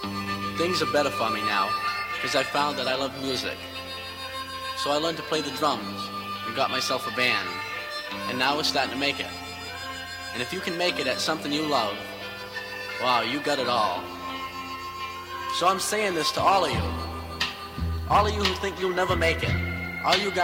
Things are better for me now, because I found that I love music. So I learned to play the drums and got myself a band, and now we're starting to make it. And if you can make it at something you love, wow, you got it all. So I'm saying this to all of you who think you'll never make it. All you guys